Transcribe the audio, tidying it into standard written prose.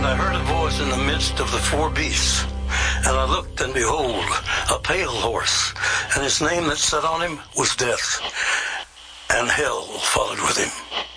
I heard a voice in the midst of the four beasts. And I looked, and behold, a pale horse, and his name that sat on him was Death, and hell followed with him.